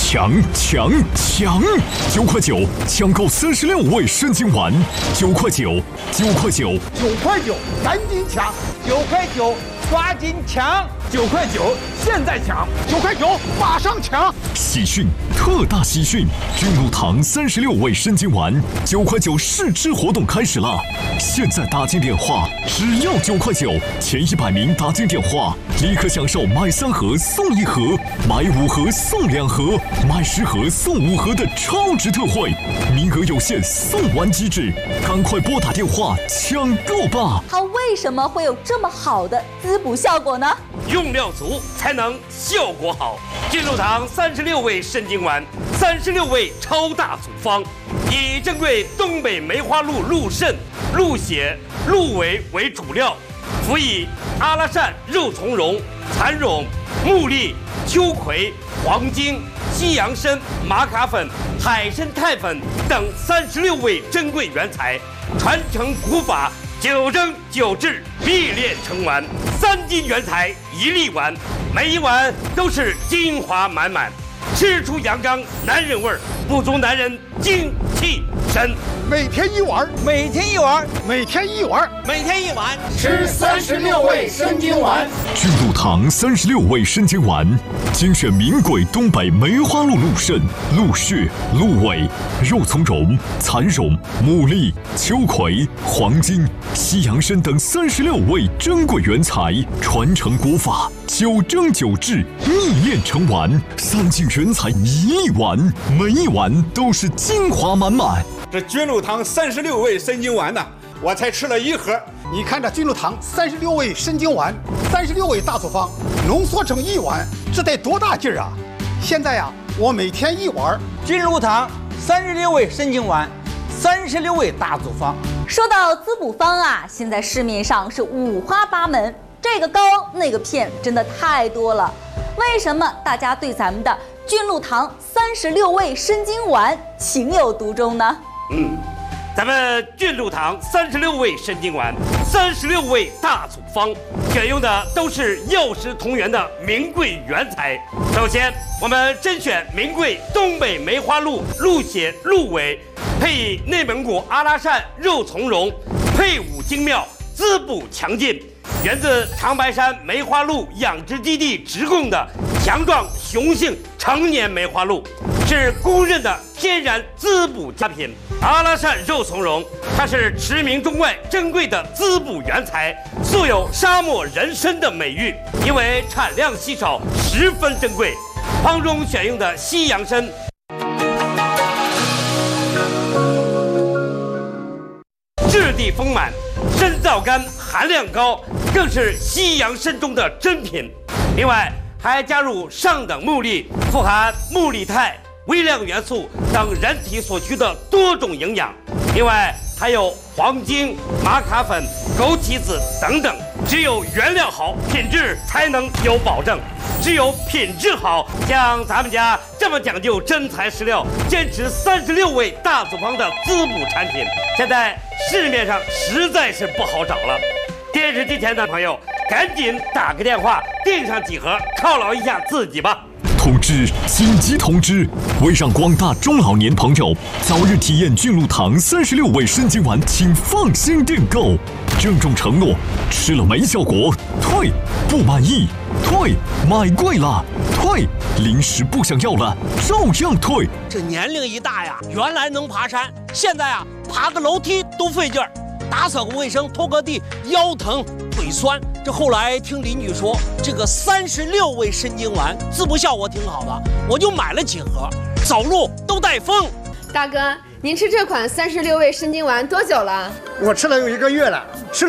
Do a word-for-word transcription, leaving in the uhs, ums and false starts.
抢抢抢！九块九抢购三十六味生津丸，九块九，九块九， 九块九，赶紧抢！ 九块九，抓紧抢！ 九块九，现在抢！九块九，马上抢！ 喜讯，特大喜讯！君禄堂三十六味生津丸，九块九试吃活动开始了！现在打进电话，只要九块九，前一百名打进电话，立刻享受买三盒送一盒，买五盒送两盒，买十盒送五盒的超值特惠，名额有限，送完即止，赶快拨打电话抢购吧！ 它为什么会有这么好的滋补效果呢？ 用料足才能效果好。君禄堂三十六味生津丸，三十六味超大组方，以珍贵东北梅花鹿鹿肾、鹿血、鹿尾为主料，辅以阿拉善、肉苁蓉、蚕苇、木栗、秋葵、黄精、西洋参、玛卡粉、海参肽粉等三十六味珍贵原材，传承古法，九蒸九制，秘炼成丸，三斤原材一粒丸，每一碗都是精华满满，吃出阳刚男人味儿，补足男人精气神。 每天一碗， 每天一碗， 每天一碗， 每天一碗， 吃三十六味生津丸。 君禄堂三十六味生津丸，精选名贵东北梅花鹿鹿肾、鹿血、鹿尾、肉苁蓉、蚕苇、木栗、秋葵、黄精、西洋参等三十六味珍贵原材，传承古法，九蒸九制，秘炼成丸，三斤原材一粒丸，每一碗都是精华满满。 这君禄堂三十六味生津丸呢，我才吃了一盒。 你看这君禄堂三十六味生津丸，三十六味大组方浓缩成一碗，这得多大劲儿啊！现在呀、啊，我每天一碗。 君禄堂三十六味生津丸，三十六味大组方。 说到滋补方啊，现在市面上是五花八门，这个膏那个片真的太多了。为什么大家对咱们的君禄堂三十六味生津丸情有独钟呢？ 嗯，咱们君禄堂三十六味生津丸，三十六味大组方，选用的都是药食同源的名贵原材。首先，我们甄选名贵东北梅花鹿鹿血、鹿尾，配以内蒙古阿拉善、肉苁蓉，配伍精妙，滋补强劲，源自长白山梅花鹿养殖基地直供的强壮雄性成年梅花鹿，是公认的天然滋补佳品。阿拉善肉苁蓉，它是驰名中外珍贵的滋补原材，素有沙漠人参的美誉，因为产量稀少，十分珍贵。方中选用的西洋参，质地丰满，参皂苷含量高，更是西洋参中的珍品。另外还加入上等木栗，富含木栗肽、微量元素等人体所需的多种营养。另外还有黄精、玛卡粉、枸杞子等等。只有原料好，品质才能有保证。只有品质好，像咱们家这么讲究真材实料，坚持三十六味大组方的滋补产品，现在市面上实在是不好找了。电视机前的朋友，赶紧打个电话订上几盒，犒劳一下自己吧。 通知！紧急通知！为让广大中老年朋友早日体验君禄堂三十六味生津丸，请放心订购。郑重承诺：吃了没效果，退；不满意，退；买贵了，退；零食不想要了，照样退。 这年龄一大呀，原来能爬山，现在啊，爬个楼梯都费劲儿。打扫个卫生，拖个地，腰疼腿酸。这后来听邻居说，这个三十六味生津丸滋补效果挺好的，我就买了几盒，走路都带风。 大哥，您吃这款三十六味生津丸多久了？ 我吃了有一个月了，吃了。